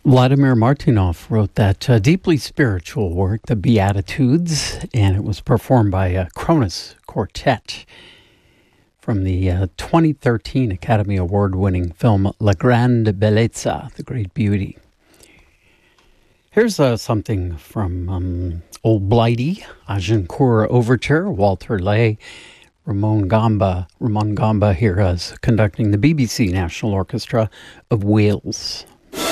Vladimir Martynov wrote that deeply spiritual work, The Beatitudes, and it was performed by a Kronos Quartet from the 2013 Academy Award-winning film La Grande Bellezza, The Great Beauty. Here's something from Old Blighty, Agincourt Overture, Walter Lay, Ramon Gamba here as conducting the BBC National Orchestra of Wales.